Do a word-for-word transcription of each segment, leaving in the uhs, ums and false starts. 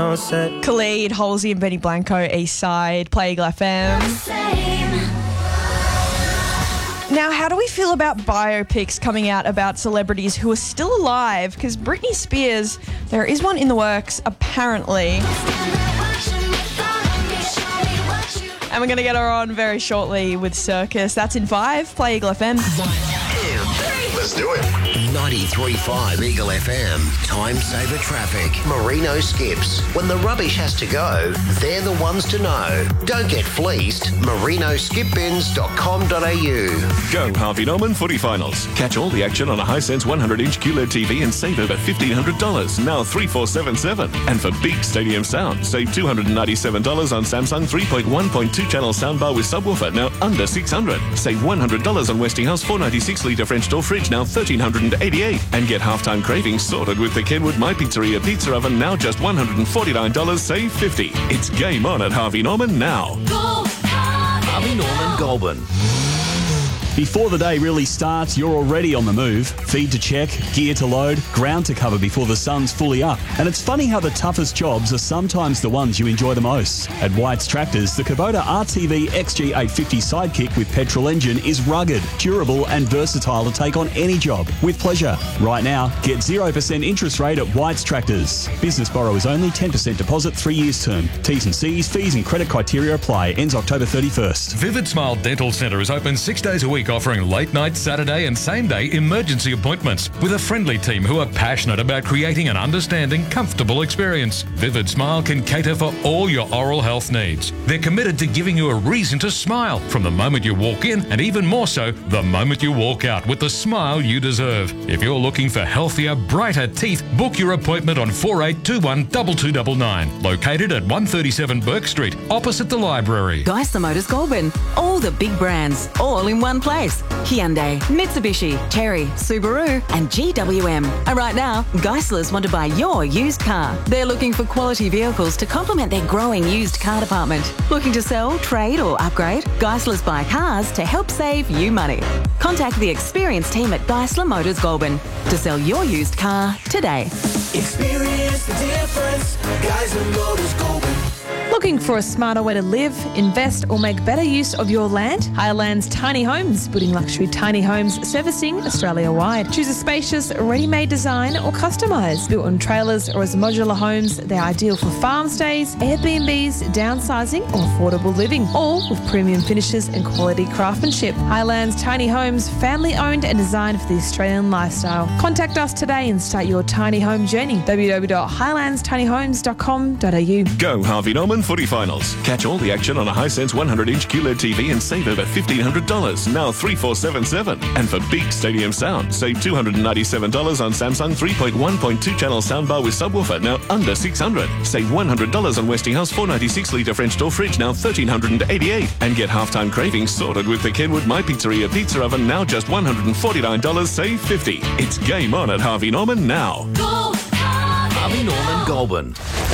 all set. Khalid, Halsey and Benny Blanco, East Side, Play Eagle F M. Now, how do we feel about biopics coming out about celebrities who are still alive? Because Britney Spears, there is one in the works, apparently. And we're going to get her on very shortly with Circus. That's in five. Play Eagle F M. One, two, three. Let's do it. ninety-three point five Eagle F M. Time saver traffic. Merino Skips. When the rubbish has to go, they're the ones to know. Don't get fleeced. merino skip bins dot com dot a u. Go Harvey Norman Footy Finals. Catch all the action on a Hisense one hundred inch Q L E D T V and save over fifteen hundred dollars, now three four seven seven. And for big stadium sound, save two hundred ninety-seven dollars on Samsung three point one point two channel soundbar with subwoofer, now under six hundred dollars. Save one hundred dollars on Westinghouse four ninety-six litre French door fridge, now one thousand three hundred eighty-eight dollars. And get halftime cravings sorted with the Kenwood My Pizzeria pizza oven, now just one hundred forty-nine dollars, save fifty dollars. It's game on at Harvey Norman now. Go Harvey Norman Goulburn. Before the day really starts, you're already on the move. Feed to check, gear to load, ground to cover before the sun's fully up. And it's funny how the toughest jobs are sometimes the ones you enjoy the most. At White's Tractors, the Kubota R T V X G eight fifty Sidekick with petrol engine is rugged, durable and versatile to take on any job with pleasure. Right now, get zero percent interest rate at White's Tractors. Business borrow is only ten percent deposit, three years term. T's and C's, fees and credit criteria apply. Ends October thirty-first. Vivid Smile Dental Centre is open six days a week, offering late night, Saturday and same day emergency appointments with a friendly team who are passionate about creating an understanding, comfortable experience. Vivid Smile can cater for all your oral health needs. They're committed to giving you a reason to smile from the moment you walk in, and even more so the moment you walk out, with the smile you deserve. If you're looking for healthier, brighter teeth, book your appointment on four eight two one, two two nine nine. Located at one thirty-seven Burke Street, opposite the library. Geisler Motors Goulburn. All the big brands, all in one place. Hyundai, Mitsubishi, Chery, Subaru and G W M. And right now, Geislers want to buy your used car. They're looking for quality vehicles to complement their growing used car department. Looking to sell, trade or upgrade? Geislers buy cars to help save you money. Contact the experienced team at Geisler Motors Goulburn to sell your used car today. Experience the difference. Geisler Motors Goulburn. Looking for a smarter way to live, invest or make better use of your land? Highlands Tiny Homes, building luxury tiny homes, servicing Australia-wide. Choose a spacious, ready-made design or customise. Built on trailers or as modular homes, they're ideal for farm stays, Airbnbs, downsizing or affordable living, all with premium finishes and quality craftsmanship. Highlands Tiny Homes, family-owned and designed for the Australian lifestyle. Contact us today and start your tiny home journey. w w w dot highlands tiny homes dot com dot a u. Go Harvey Norman Footy Finals. Catch all the action on a Hisense one hundred inch Q L E D T V and save over fifteen hundred dollars, now three four seven seven. And for big stadium sound, save two hundred ninety-seven dollars on Samsung three point one point two channel soundbar with subwoofer, now under six hundred dollars. Save one hundred dollars on Westinghouse four ninety-six litre French door fridge, now one thousand three hundred eighty-eight dollars. And get halftime cravings sorted with the Kenwood My Pizzeria pizza oven, now just one hundred forty-nine dollars, save fifty dollars. It's game on at Harvey Norman now. Go Harvey Norman Goulburn.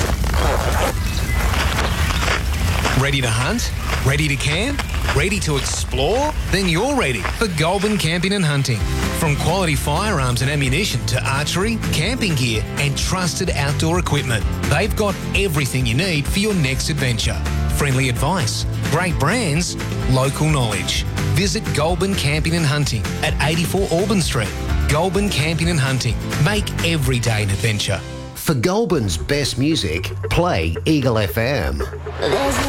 Ready to hunt? Ready to camp? Ready to explore? Then you're ready for Goulburn Camping and Hunting. From quality firearms and ammunition to archery, camping gear and trusted outdoor equipment, they've got everything you need for your next adventure. Friendly advice, great brands, local knowledge. Visit Goulburn Camping and Hunting at eighty-four Auburn Street. Goulburn Camping and Hunting. Make every day an adventure. For Goulburn's best music, play Eagle F M.